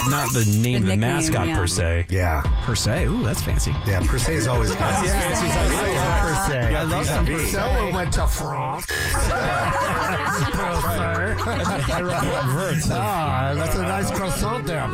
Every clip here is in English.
not the name of the mascot per se. Yeah. Per se. Ooh, that's fancy. Yeah, per se is always good. Per se. I love some per se. Someone went to France. That's a nice croissant there,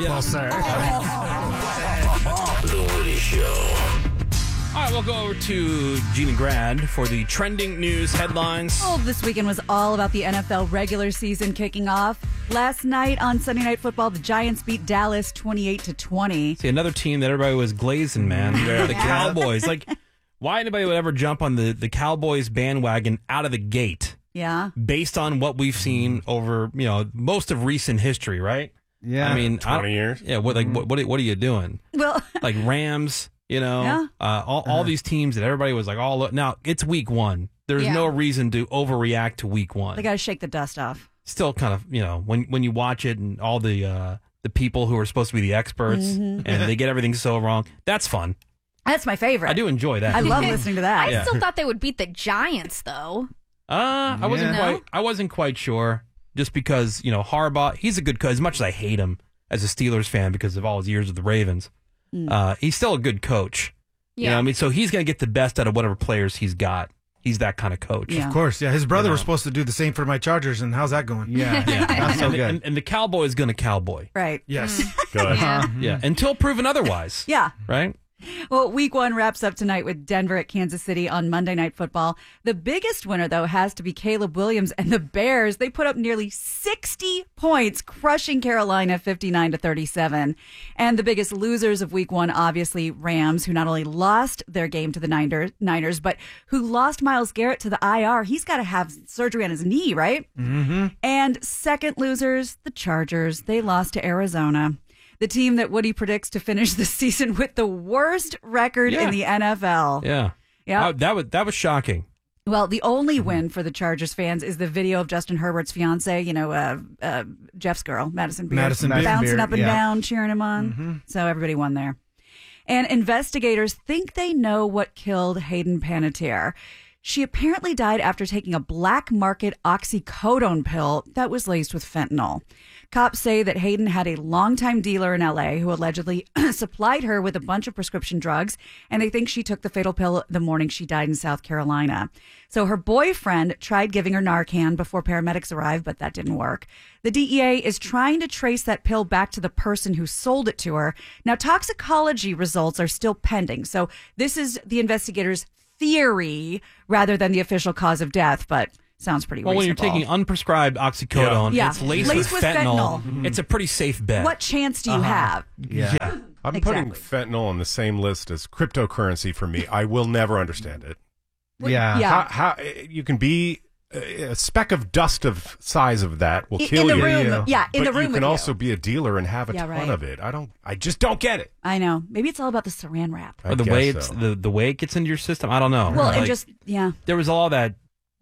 The Woody Show. All right, we'll go over to Gina Grad for the trending news headlines. Oh, this weekend was all about the NFL regular season kicking off. Last night on Sunday Night Football, the Giants beat Dallas 28-20. See, another team that everybody was glazing, man. The Cowboys. Like, why anybody would ever jump on the Cowboys bandwagon out of the gate? Yeah. Based on what we've seen over, most of recent history, right? Yeah. I mean, 20 years. Yeah. What are you doing? Well, like Rams, Yeah. all these teams that everybody was like, now it's week one. There's no reason to overreact to week one. They got to shake the dust off. Still kind of, when you watch it and all the people who are supposed to be the experts and they get everything so wrong, that's fun. That's my favorite. I do enjoy that. I love listening to that. I still thought they would beat the Giants, though. I wasn't quite sure. Just because, Harbaugh, he's a good coach. As much as I hate him as a Steelers fan because of all his years with the Ravens, he's still a good coach. Yeah. You know what I mean? So he's going to get the best out of whatever players he's got. He's that kind of coach. Yeah. Of course, yeah. His brother was supposed to do the same for my Chargers, and how's that going? Yeah. That's so good. And the Cowboy is going to cowboy. Right. Yes. Good. Yeah. Until proven otherwise. Yeah. Right? Well, week one wraps up tonight with Denver at Kansas City on Monday Night Football. The biggest winner, though, has to be Caleb Williams and the Bears. They put up nearly 60 points, crushing Carolina 59-37. And the biggest losers of week one, obviously, Rams, who not only lost their game to the Niners, but who lost Myles Garrett to the IR. He's got to have surgery on his knee, right? Mm-hmm. And second losers, the Chargers. They lost to Arizona. The team that Woody predicts to finish the season with the worst record in the NFL. Yeah. Yeah. That was shocking. Well, the only win for the Chargers fans is the video of Justin Herbert's fiance, Jeff's girl, Madison Beer, bouncing up and down, cheering him on. Mm-hmm. So everybody won there. And investigators think they know what killed Hayden Panettiere. She apparently died after taking a black market oxycodone pill that was laced with fentanyl. Cops say that Hayden had a longtime dealer in L.A. who allegedly supplied her with a bunch of prescription drugs, and they think she took the fatal pill the morning she died in South Carolina. So her boyfriend tried giving her Narcan before paramedics arrived, but that didn't work. The DEA is trying to trace that pill back to the person who sold it to her. Now, toxicology results are still pending, so this is the investigators' theory rather than the official cause of death, but sounds pretty reasonable. Well, when you're taking unprescribed oxycodone, it's laced with fentanyl. Mm-hmm. It's a pretty safe bet. What chance do you have? Yeah. I'm putting fentanyl on the same list as cryptocurrency for me. I will never understand it. Yeah. How you can be a speck of dust of size of that will kill in the you. room, yeah, in but the room you with can also be a dealer and have a ton of it. I just don't get it. I know. Maybe it's all about the saran wrap. Or the way the way it gets into your system. I don't know. Well, and there was all that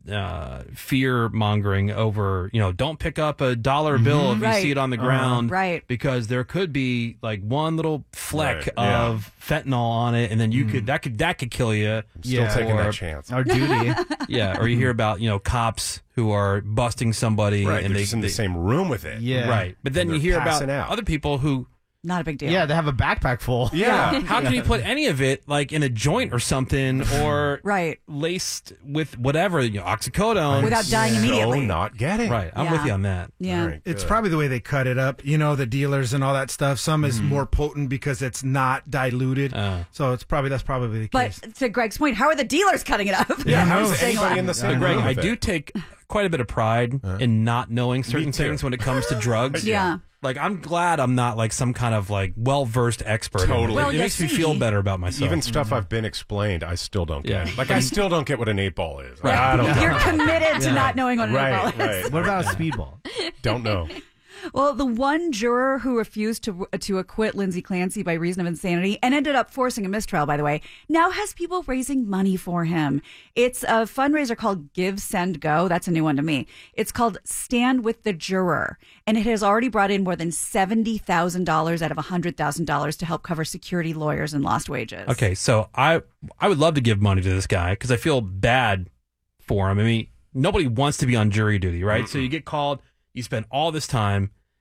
fear mongering over, don't pick up a dollar bill if you see it on the ground, right? Because there could be like one little fleck of fentanyl on it, and then that could kill you. I'm still taking that chance. Our duty. Or you hear about cops who are busting somebody, and they're just in the same room with it. Right. But then you hear about other people who. Not a big deal. Yeah, they have a backpack full. Yeah. How can you put any of it like in a joint or something or laced with whatever, oxycodone without dying immediately? Not getting. Right. I'm with you on that. Yeah. Right, it's probably the way they cut it up. The dealers and all that stuff. Some is more potent because it's not diluted. So that's probably the case. But to Greg's point, how are the dealers cutting it up? How's anybody in the same Greg, room I with do it? take quite a bit of pride in not knowing certain things when it comes to drugs. Yeah. Like, I'm glad I'm not like some kind of like well-versed expert. Totally. Well, it makes me feel better about myself. Even stuff I've been explained, I still don't get. Yeah. Like, I still don't get what an 8-ball is. Right. I don't You're know. committed to not knowing what an 8-ball is. Right. What about a speedball? Don't know. Well, the one juror who refused to acquit Lindsay Clancy by reason of insanity and ended up forcing a mistrial, by the way, now has people raising money for him. It's a fundraiser called Give, Send, Go. That's a new one to me. It's called Stand with the Juror, and it has already brought in more than $70,000 out of $100,000 to help cover security, lawyers, and lost wages. Okay, so I would love to give money to this guy because I feel bad for him. I mean, nobody wants to be on jury duty, right? So you get called. You spend all this time,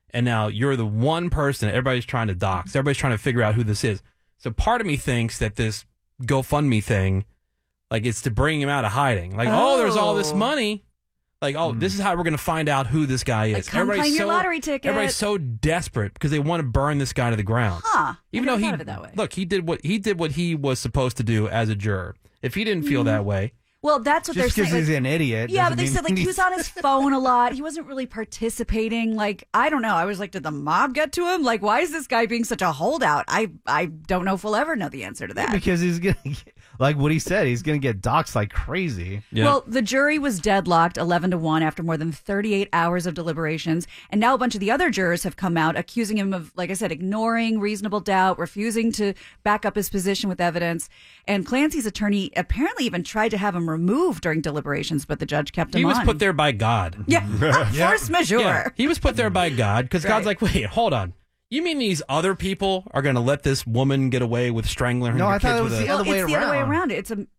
and now you're the one person that everybody's trying to dox. Everybody's trying to figure out who this is. So part of me thinks that this GoFundMe thing, like, it's to bring him out of hiding. Like, there's all this money. Like, this is how we're going to find out who this guy is. Like, come claim your lottery ticket. Everybody's so desperate because they want to burn this guy to the ground. Even though thought of it that way. Look, he did what he was supposed to do as a juror. If he didn't feel that way. Well, that's what they're saying. Just because he's an idiot. Yeah, but they said, like, he was on his phone a lot. He wasn't really participating. Like, I don't know. I was like, did the mob get to him? Like, why is this guy being such a holdout? I don't know if we'll ever know the answer to that. Yeah, because he's going to, like what he said, he's going to get doxxed like crazy. Yeah. Well, the jury was deadlocked 11-1 after more than 38 hours of deliberations. And now a bunch of the other jurors have come out accusing him of, like I said, ignoring reasonable doubt, refusing to back up his position with evidence. And Clancy's attorney apparently even tried to have him removed during deliberations, but the judge kept him on. He was put there by God. Yeah, force majeure. Yeah, he was put there by God because God's like, wait, hold on. You mean these other people are going to let this woman get away with strangling her? No, I thought it was It's the other way around.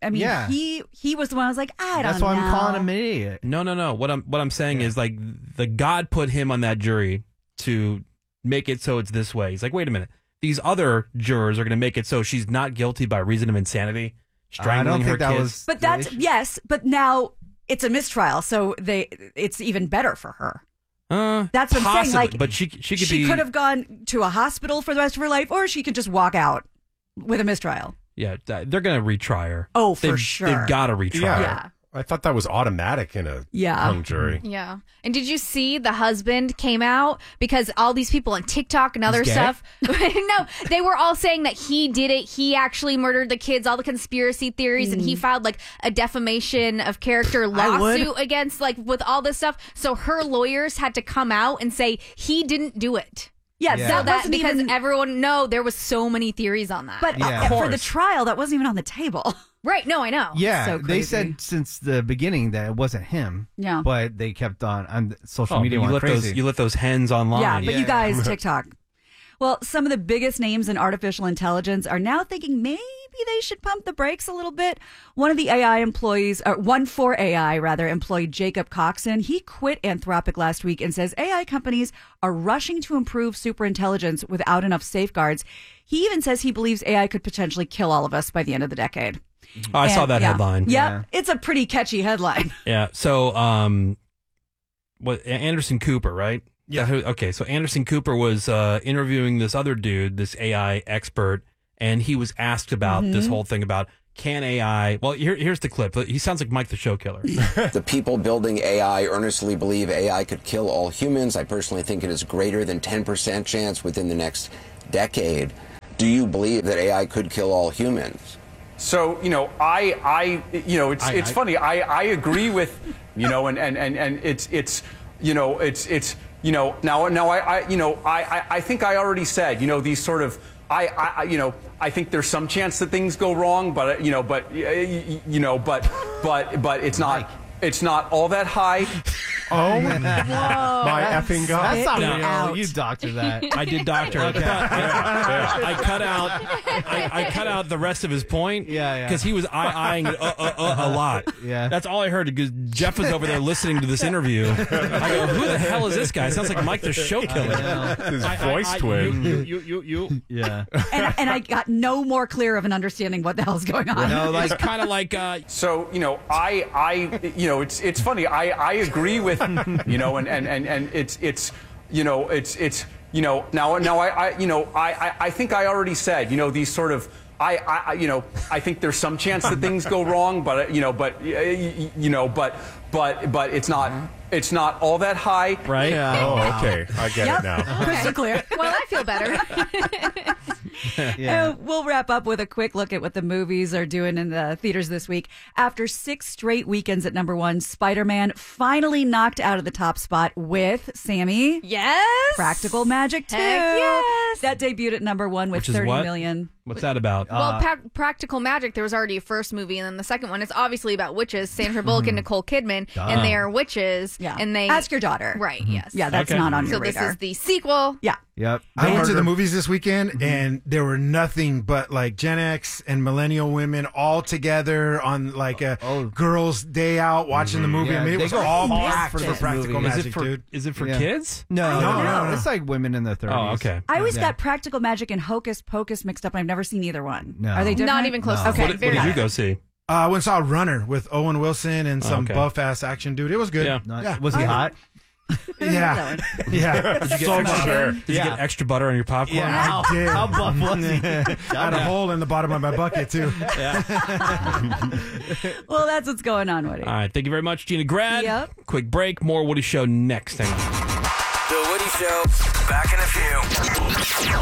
He was the one. I was like, I don't know. That's why I'm calling him an idiot. No. What I'm saying is, like, the God put him on that jury to make it so it's this way. He's like, wait a minute. These other jurors are going to make it so she's not guilty by reason of insanity, strangling her kids. But that's but now it's a mistrial, so it's even better for her. That's what I'm saying. Like, but she could have gone to a hospital for the rest of her life, or she could just walk out with a mistrial. Yeah, they're going to retry her. Oh, for sure. They've got to retry her. Yeah. I thought that was automatic in a hung jury. Yeah. And did you see the husband came out because all these people on TikTok and other stuff? No, they were all saying that he did it. He actually murdered the kids, all the conspiracy theories, and he filed like a defamation of character lawsuit against, like, with all this stuff. So her lawyers had to come out and say he didn't do it. Yeah, so that because everyone there was so many theories on that. But for the trial, that wasn't even on the table. Right, no, I know. Yeah, so they said since the beginning that it wasn't him. Yeah. But they kept on social media went crazy. You let those hens online. Yeah, but you guys, TikTok. Well, some of the biggest names in artificial intelligence are now thinking maybe they should pump the brakes a little bit. One for AI employee Jacob Coxon, he quit Anthropic last week and says AI companies are rushing to improve superintelligence without enough safeguards. He even says he believes AI could potentially kill all of us by the end of the decade. I saw that headline. Yeah, it's a pretty catchy headline. Yeah. So, Anderson Cooper, right? Yeah. Okay. So Anderson Cooper was interviewing this other dude, this AI expert, and he was asked about this whole thing about can AI. Well, here's the clip. He sounds like Mike the Show Killer. The people building AI earnestly believe AI could kill all humans. I personally think it is greater than 10% chance within the next decade. Do you believe that AI could kill all humans? So, it's funny. I agree with, and it's I think I already said, these sort of, I think there's some chance that things go wrong, but it's not all that high. Oh, my effing God. That's not real. You doctored that. I did doctor it. I cut out the rest of his point. Yeah. Because he was eyeing it a lot. Yeah. That's all I heard because Jeff was over there listening to this interview. I go, who the hell is this guy? Sounds like Mike the Show Killer. His voice twin. You. Yeah. And I got no more clear of an understanding what the hell's going on. No, like kind of like. So, it's funny. I agree with, and it's I think I already said, these sort of, I think there's some chance that things go wrong, but it's not all that high. Right. Yeah. Oh, okay. I get it now. Crystal clear. Well, I feel better. We'll wrap up with a quick look at what the movies are doing in the theaters this week. After 6 straight weekends at #1, Spider-Man finally knocked out of the top spot with Sammy. Yes. Practical Magic 2. Heck yes. That debuted at #1 with 30 million. What's that about? Well, Practical Magic, there was already a first movie, and then the second one is obviously about witches. Sandra Bullock and Nicole Kidman, and they are witches. Yeah. And they Ask your daughter. Right, yes. Yeah, that's not on your So radar. this is the sequel. Yeah. Yep. I went to the movies this weekend, and there were nothing but like Gen X and millennial women all together on like a girls' day out watching the movie. Yeah, I mean, it they was go all hard packed for for this Practical movie. Magic, dude. Is it for kids? No, No. It's like women in their 30s. Oh, okay. I always got Practical Magic and Hocus Pocus mixed up. I've never seen either one. No. Are they different? Not even close. No. Okay, What did you go see? I went and saw Runner with Owen Wilson and some okay. buff-ass action dude. It was good. Yeah. Nice. Was he hot? Yeah. Yeah. Did you get So extra, much. Did you get extra butter on your popcorn? Yeah. I did. How buff was he? I had a hole in the bottom of my bucket, too. Well, that's what's going on, Woody. All right. Thank you very much, Gina Grad. Yep. Quick break. More Woody Show next. Hang on. The Woody Show. Back in a few.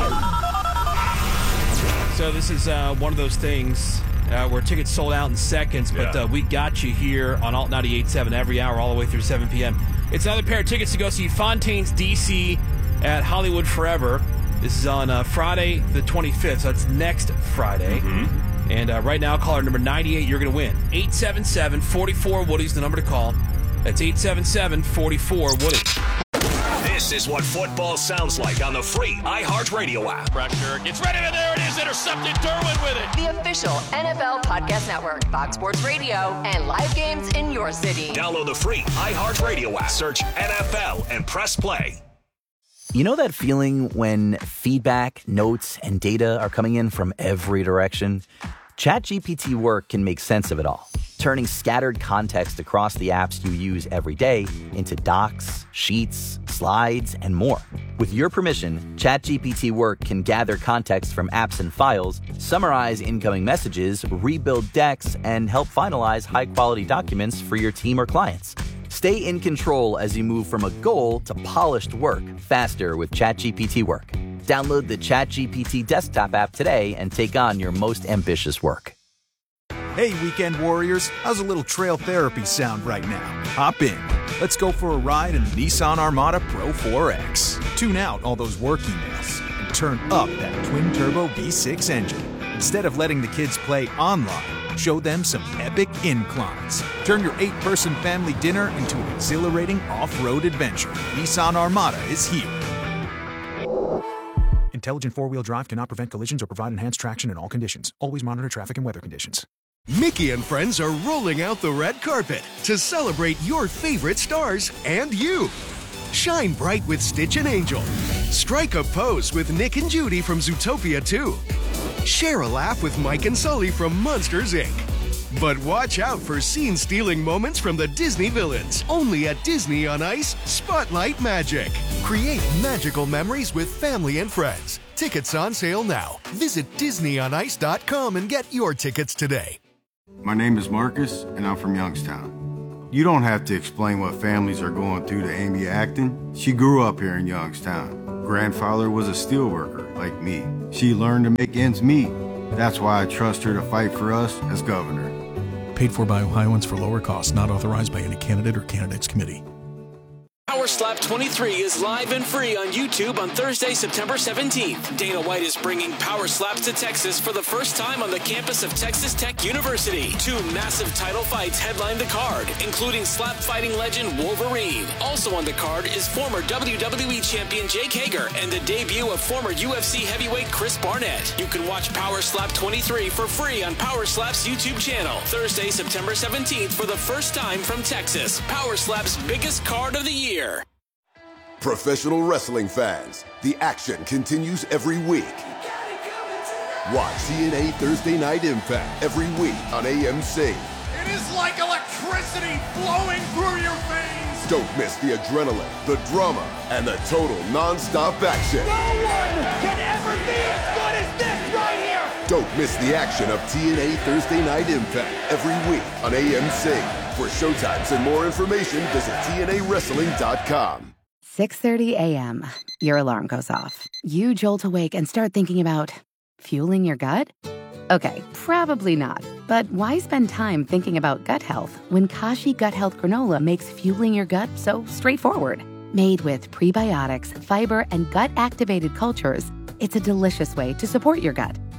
So this is one of those things where tickets sold out in seconds, but we got you here on Alt 98.7 every hour all the way through 7 p.m. It's another pair of tickets to go see Fontaines DC at Hollywood Forever. This is on Friday the 25th, so that's next Friday. And right now, caller number 98, you're going to win. 877-44-WOODY's the number to call. That's 877-44-WOODY. This is what football sounds like on the free iHeartRadio app. Pressure gets ready, and there it is, intercepted. Derwin with it. The official NFL Podcast Network, Fox Sports Radio, and live games in your city. Download the free iHeartRadio app. Search NFL and press play. You know that feeling when feedback, notes, and data are coming in from every direction? ChatGPT Work can make sense of it all, turning scattered context across the apps you use every day into docs, sheets, slides, and more. With your permission, ChatGPT Work can gather context from apps and files, summarize incoming messages, rebuild decks, and help finalize high-quality documents for your team or clients. Stay in control as you move from a goal to polished work faster with ChatGPT Work. Download the ChatGPT desktop app today and take on your most ambitious work. Hey, weekend warriors, how's a little trail therapy sound right now? Hop in. Let's go for a ride in the Nissan Armada Pro 4X. Tune out all those work emails and turn up that twin-turbo V6 engine. Instead of letting the kids play online, show them some epic inclines. Turn your 8-person family dinner into an exhilarating off-road adventure. Nissan Armada is here. Intelligent four-wheel drive cannot prevent collisions or provide enhanced traction in all conditions. Always monitor traffic and weather conditions. Mickey and friends are rolling out the red carpet to celebrate your favorite stars and you. Shine bright with Stitch and Angel. Strike a pose with Nick and Judy from Zootopia 2. Share a laugh with Mike and Sully from Monsters, Inc. But watch out for scene-stealing moments from the Disney villains. Only at Disney on Ice Spotlight Magic. Create magical memories with family and friends. Tickets on sale now. Visit DisneyOnIce.com and get your tickets today. My name is Marcus, and I'm from Youngstown. You don't have to explain what families are going through to Amy Acton. She grew up here in Youngstown. Grandfather was a steelworker, like me. She learned to make ends meet. That's why I trust her to fight for us as governor. Paid for by Ohioans for lower costs, not authorized by any candidate or candidates committee. Power Slap 23 is live and free on YouTube on Thursday, September 17th. Dana White is bringing Power Slaps to Texas for the first time on the campus of Texas Tech University. 2 massive title fights headline the card, including slap fighting legend Wolverine. Also on the card is former WWE champion Jake Hager and the debut of former UFC heavyweight Chris Barnett. You can watch Power Slap 23 for free on Power Slap's YouTube channel. Thursday, September 17th for the first time from Texas. Power Slap's biggest card of the year. Professional wrestling fans, the action continues every week. Watch TNA Thursday Night Impact every week on AMC. It is like electricity flowing through your veins. Don't miss the adrenaline, the drama, and the total non-stop action. No one can ever be as good as this right here. Don't miss the action of TNA Thursday Night Impact every week on AMC. For showtimes and more information, visit TNAWrestling.com. 6:30 a.m. Your alarm goes off. You jolt awake and start thinking about fueling your gut? Okay, probably not. But why spend time thinking about gut health when Kashi Gut Health Granola makes fueling your gut so straightforward? Made with prebiotics, fiber, and gut-activated cultures, it's a delicious way to support your gut.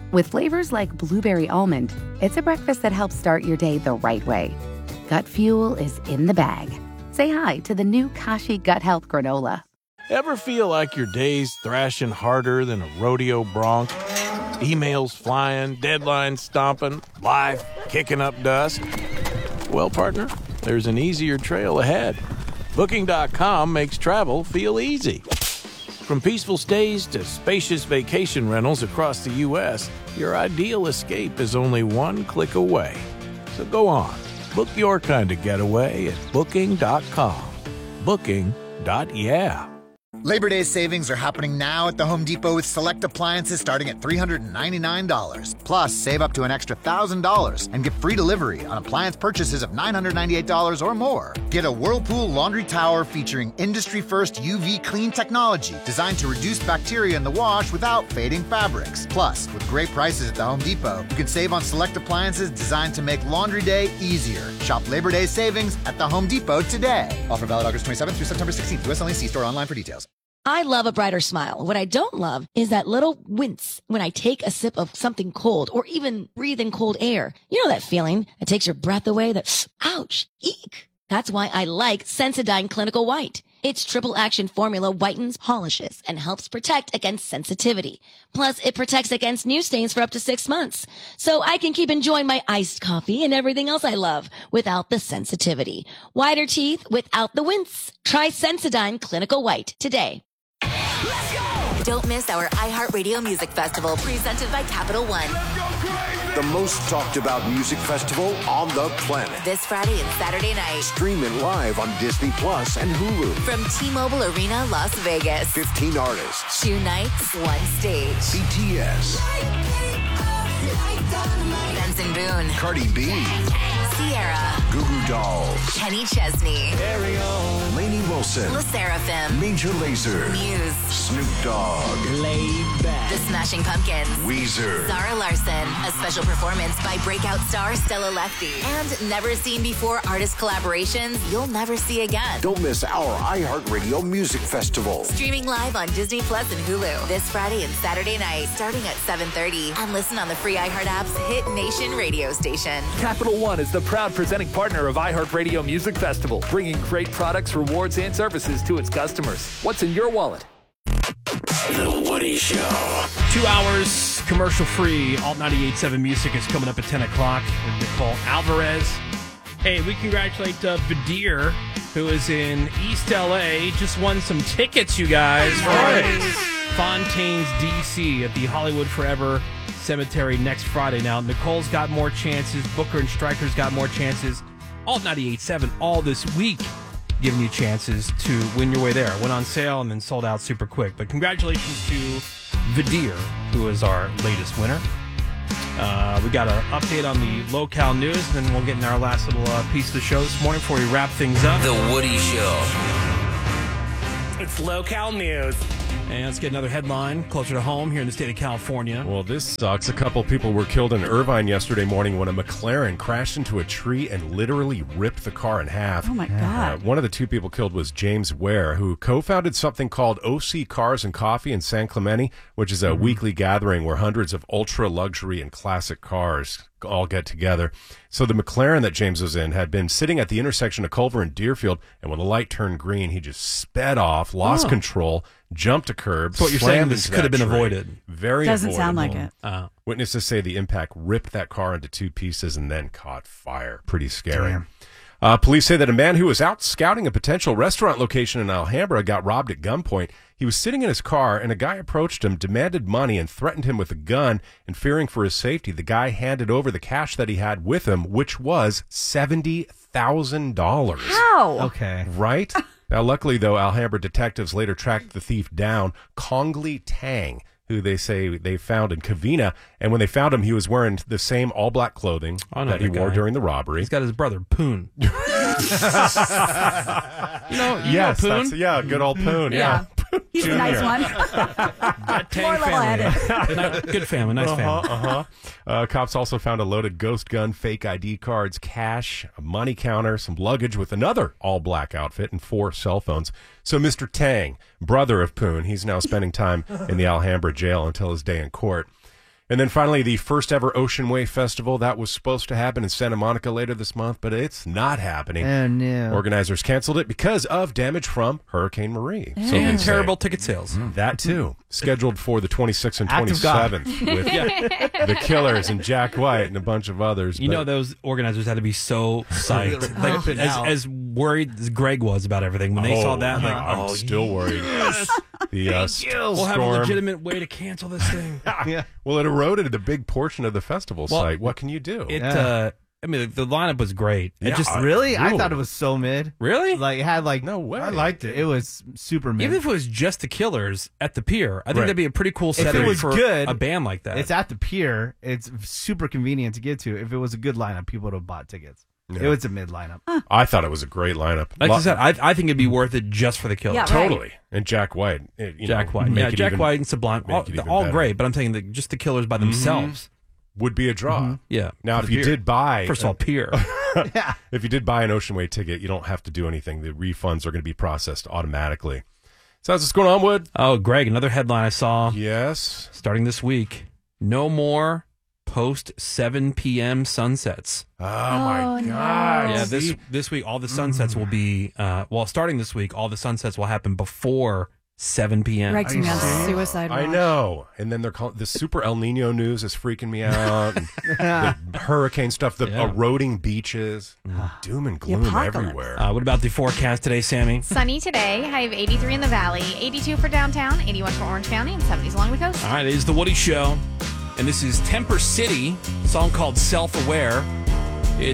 With flavors like blueberry almond, it's a breakfast that helps start your day the right way. Gut Fuel is in the bag. Say hi to the new Kashi Gut Health Granola. Ever feel like your day's thrashing harder than a rodeo bronc? Emails flying, deadlines stomping, life kicking up dust? Well, partner, there's an easier trail ahead. Booking.com makes travel feel easy. From peaceful stays to spacious vacation rentals across the U.S., your ideal escape is only one click away. So go on, book your kind of getaway at Booking.com. Booking.yeah. Labor Day savings are happening now at the Home Depot with select appliances starting at $399. Plus, save up to an extra $1,000 and get free delivery on appliance purchases of $998 or more. Get a Whirlpool laundry tower featuring industry-first UV clean technology designed to reduce bacteria in the wash without fading fabrics. Plus, with great prices at the Home Depot, you can save on select appliances designed to make laundry day easier. Shop Labor Day savings at the Home Depot today. Offer valid August 27th through September 16th. U.S. only. See store online for details. I love a brighter smile. What I don't love is that little wince when I take a sip of something cold or even breathe in cold air. You know that feeling that takes your breath away, that ouch, eek. That's why I like Sensodyne Clinical White. Its triple action formula whitens, polishes, and helps protect against sensitivity. Plus, it protects against new stains for up to 6 months. So I can keep enjoying my iced coffee and everything else I love without the sensitivity. Whiter teeth without the wince. Try Sensodyne Clinical White today. Don't miss our iHeartRadio Music Festival presented by Capital One. The most talked about music festival on the planet. This Friday and Saturday night. Stream it live on Disney Plus and Hulu. From T-Mobile Arena, Las Vegas. 15 artists. 2 nights, 1 stage. BTS. Benson Boone. Cardi B. Sierra. Goo Goo Dolls. Kenny Chesney. Lainey Wilson. La Seraphim. Major Lazer. Muse. Snoop Dogg. Laid Back. The Smashing Pumpkins. Weezer. Zara Larson. A special performance by breakout star Stella Lefty. And never seen before artist collaborations you'll never see again. Don't miss our iHeartRadio Music Festival. Streaming live on Disney Plus and Hulu. This Friday and Saturday night, starting at 7:30. And listen on the free iHeart app's Hit Nation radio station. Capital One is the proud presenting partner of iHeartRadio Music Festival, bringing great products, rewards, and services to its customers. What's in your wallet? The Woody Show. 2 hours commercial-free. Alt 98.7 Music is coming up at 10 o'clock with Nicole Alvarez. Hey, we congratulate Badir, who is in East L.A. Just won some tickets, you guys, for Fontaine's D.C. at the Hollywood Forever Cemetery next Friday. Now, Nicole's got more chances. Booker and Stryker's got more chances. Alt 98.7 all this week, giving you chances to win your way there. Went on sale and then sold out super quick. But congratulations to Vadir, who is our latest winner. We got an update on the locale news, and then we'll get in our last little piece of the show this morning before we wrap things up. The Woody Show. It's locale news. And let's get another headline closer to home here in the state of California. Well, this sucks. A couple people were killed in Irvine yesterday morning when a McLaren crashed into a tree and literally ripped the car in half. Oh, my God. One of the 2 people killed was James Ware, who co-founded something called OC Cars and Coffee in San Clemente, which is a weekly gathering where hundreds of ultra-luxury and classic cars all get together. So the McLaren that James was in had been sitting at the intersection of Culver and Deerfield, and when the light turned green, he just sped off, lost control, jumped a curb. So what you're saying, this could have been avoided. Very Doesn't avoidable. sound like it. Witnesses say the impact ripped that car into 2 pieces and then caught fire. Pretty scary. Damn. Police say that a man who was out scouting a potential restaurant location in Alhambra got robbed at gunpoint. He was sitting in his car, and a guy approached him, demanded money, and threatened him with a gun. And fearing for his safety, the guy handed over the cash that he had with him, which was $70,000. How? Okay. Right? Now, luckily, though, Alhambra detectives later tracked the thief down, Kongli Tang, who they say they found in Covina. And when they found him, he was wearing the same all-black clothing that he wore during the robbery. He's got his brother, Poon. Yes, Poon? good old Poon. Yeah. He's a nice one. More level-headed. Good family, nice family. Cops also found a loaded ghost gun, fake ID cards, cash, a money counter, some luggage with another all-black outfit, and 4 cell phones. So Mr. Tang, brother of Poon, he's now spending time in the Alhambra jail until his day in court. And then finally, the first ever Ocean Wave Festival. That was supposed to happen in Santa Monica later this month, but it's not happening. Oh, no. Organizers canceled it because of damage from Hurricane Marie. So and terrible ticket sales. That, too. Scheduled for the 26th and 27th with The Killers and Jack White and a bunch of others. You know, those organizers had to be so psyched. Like, as worried as Greg was about everything. When they saw that, like, I'm still worried. Yes. We'll have a legitimate way to cancel this thing. Well, it eroded a big portion of the festival site. What can you do? I mean, the lineup was great. It just really, I thought it was so mid. Really? Like it had like no way. I liked it. It was super mid. Even if it was just the Killers at the pier, I think that'd be a pretty cool setting if it was for good, a band like that. It's at the pier. It's super convenient to get to. If it was a good lineup, people would have bought tickets. Yeah. It was a mid lineup. I thought it was a great lineup. Like I said, I think it'd be worth it just for the Killers. Yeah, totally. Right. And Jack White. Jack White. Yeah, Jack White and Sublime. All great, but I'm saying that just the Killers by themselves would be a draw. Yeah. Now, if you did buy... First of all, pier. If you did buy an Ocean Wave ticket, you don't have to do anything. The refunds are going to be processed automatically. So how's this going on, Wood? Oh, Greg, another headline I saw. Yes. Starting this week. No more post 7 p.m. sunsets. Oh my God. Yeah, this week all the sunsets will be starting this week, all the sunsets will happen before 7 p.m. Greg's me on suicide watch. I know. And then they're calling the super El Nino news is freaking me out. And the hurricane stuff, the eroding beaches, doom and gloom everywhere. What about the forecast today, Sammy? Sunny today. High of 83 in the valley, 82 for downtown, 81 for Orange County, and 70s along the coast. All right, it is the Woody Show. And this is Temper City, a song called Self-Aware.